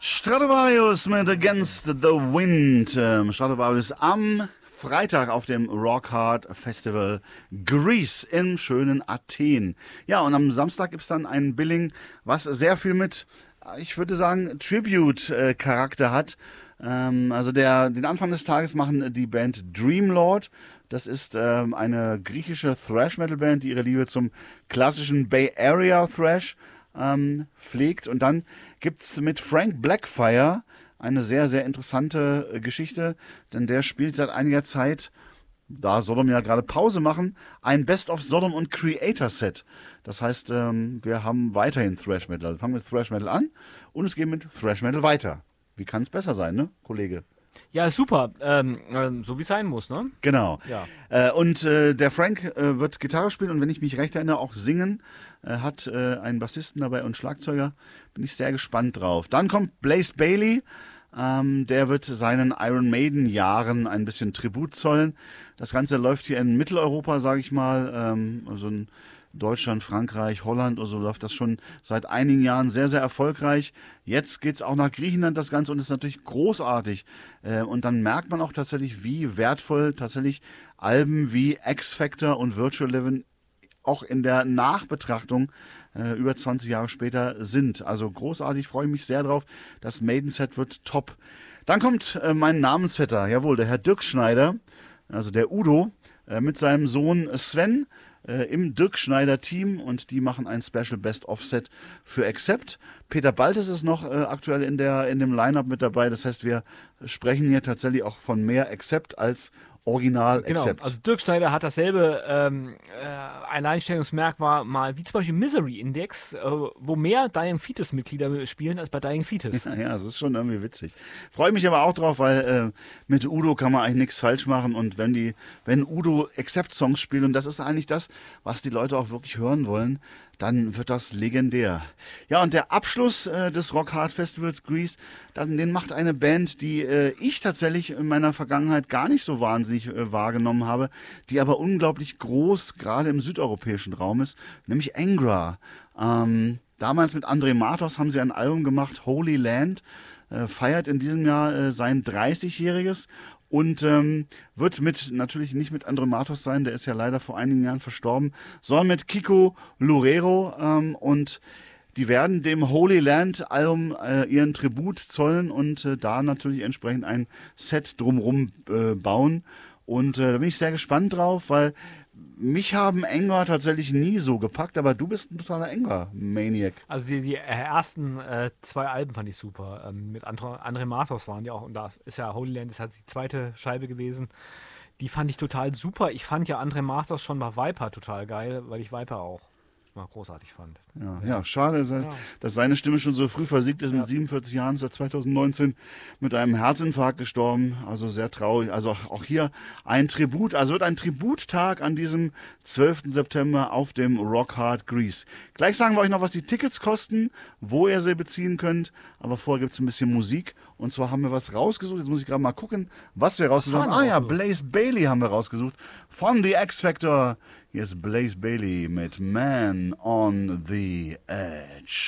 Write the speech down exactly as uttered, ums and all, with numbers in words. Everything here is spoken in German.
Stratovarius mit Against the Wind. Ähm, Stratovarius am Freitag auf dem Rock Hard Festival Greece im schönen Athen. Ja, und am Samstag gibt es dann ein Billing, was sehr viel mit, ich würde sagen, Tribute-Charakter hat. Ähm, also der, den Anfang des Tages machen die Band Dreamlord. Das ist ähm, eine griechische Thrash-Metal-Band, die ihre Liebe zum klassischen Bay Area Thrash ähm, pflegt. Und dann gibt es mit Frank Blackfire eine sehr, sehr interessante äh, Geschichte, denn der spielt seit einiger Zeit, da Sodom ja gerade Pause machen, ein Best of Sodom und Creator Set. Das heißt, ähm, wir haben weiterhin Thrash Metal. Also fangen wir mit Thrash Metal an und es geht mit Thrash Metal weiter. Wie kann es besser sein, ne, Kollege? Ja, super. Ähm, ähm, so wie es sein muss, ne? Genau. Ja. Äh, und äh, der Frank äh, wird Gitarre spielen und wenn ich mich recht erinnere, auch singen. Er hat äh, einen Bassisten dabei und Schlagzeuger. Bin ich sehr gespannt drauf. Dann kommt Blaze Bayley. Ähm, der wird seinen Iron Maiden Jahren ein bisschen Tribut zollen. Das Ganze läuft hier in Mitteleuropa, sage ich mal. Ähm, also in Deutschland, Frankreich, Holland oder so läuft das schon seit einigen Jahren sehr, sehr erfolgreich. Jetzt geht es auch nach Griechenland, das Ganze, und ist natürlich großartig. Äh, und dann merkt man auch tatsächlich, wie wertvoll tatsächlich Alben wie X-Factor und Virtual Eleven auch in der Nachbetrachtung äh, über zwanzig Jahre später sind. Also großartig, freue ich mich sehr drauf. Das Maiden-Set wird top. Dann kommt äh, mein Namensvetter, jawohl, der Herr Dirk Schneider, also der Udo, äh, mit seinem Sohn Sven, im Dirk Schneider Team, und die machen ein Special Best of Set für Accept. Peter Baltes ist noch äh, aktuell in, der, in dem Line-Up mit dabei. Das heißt, wir sprechen hier tatsächlich auch von mehr Accept als Original Genau, Accept. also Dirk Schneider hat dasselbe ähm, äh, Alleinstellungsmerkmal mal wie zum Beispiel Misery Index, äh, wo mehr Dying Fetus Mitglieder spielen als bei Dying Fetus. Ja, das ist schon irgendwie witzig. Freue mich aber auch drauf, weil äh, mit Udo kann man eigentlich nichts falsch machen, und wenn die, wenn Udo Accept-Songs spielt, und das ist eigentlich das, was die Leute auch wirklich hören wollen, dann wird das legendär. Ja, und der Abschluss äh, des Rock Hard Festivals Greece, dann, den macht eine Band, die äh, ich tatsächlich in meiner Vergangenheit gar nicht so wahnsinnig äh, wahrgenommen habe, die aber unglaublich groß, gerade im südeuropäischen Raum ist, nämlich Angra. Ähm, damals mit André Matos haben sie ein Album gemacht, Holy Land, äh, feiert in diesem Jahr äh, sein dreißigjähriges. Und ähm, wird mit, natürlich nicht mit André Matos sein, der ist ja leider vor einigen Jahren verstorben, sondern mit Kiko Loureiro. Ähm, und die werden dem Holy Land Album äh, ihren Tribut zollen und äh, da natürlich entsprechend ein Set drumrum äh, bauen. Und äh, da bin ich sehr gespannt drauf, weil mich haben Angra tatsächlich nie so gepackt, aber du bist ein totaler Angra-Maniac. Also die, die ersten äh, zwei Alben fand ich super. Ähm, mit André, André Matos waren die auch, und da ist ja Holy Land, das hat die zweite Scheibe gewesen. Die fand ich total super. Ich fand ja André Matos schon bei Viper total geil, weil ich Viper auch mal großartig fand. Ja, ja, schade, dass, Ja. dass seine Stimme schon so früh versiegt ist. Mit Ja. siebenundvierzig Jahren, seit zweitausendneunzehn mit einem Herzinfarkt gestorben. Also sehr traurig. Also auch auch hier ein Tribut. Also wird ein Tributtag an diesem zwölften September auf dem Rock Hard Greece. Gleich sagen wir euch noch, was die Tickets kosten, wo ihr sie beziehen könnt. Aber vorher gibt es ein bisschen Musik. Und zwar haben wir was rausgesucht. Jetzt muss ich gerade mal gucken, was wir rausgesucht haben. haben wir Ah ja, rausgesucht? Blaze Bayley haben wir rausgesucht. Von The X-Factor. Hier ist Blaze Bayley mit Man on the Edge.